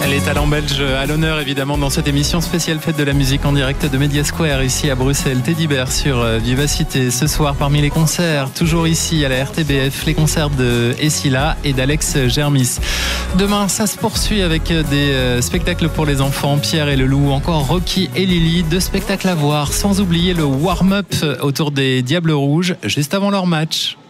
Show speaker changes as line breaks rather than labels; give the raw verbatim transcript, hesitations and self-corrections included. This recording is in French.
Les talents belges à l'honneur évidemment dans cette émission spéciale fête de la musique en direct de Media Square ici à Bruxelles. Teddy Bear sur Vivacité ce soir parmi les concerts, toujours ici à la R T B F, les concerts de Essila et d'Alex Germis. Demain ça se poursuit avec des spectacles pour les enfants, Pierre et le Loup, encore Rocky et Lily, deux spectacles à voir, sans oublier le warm-up autour des Diables Rouges juste avant leur match.